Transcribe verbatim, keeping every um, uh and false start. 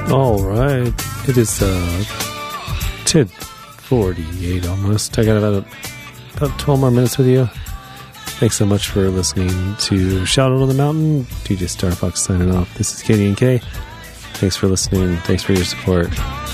All right. It is uh, ten forty-eight almost. I got about, about twelve more minutes with you. Thanks so much for listening to Shout Out on the Mountain. D J Starfox signing off. This is Katie and Kay. Thanks for listening. Thanks for your support.